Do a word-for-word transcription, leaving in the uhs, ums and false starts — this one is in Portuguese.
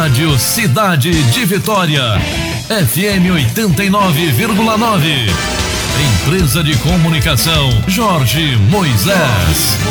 Rádio Cidade de Vitória, F M oitenta e nove vírgula nove. Empresa de Comunicação Jorge Moisés.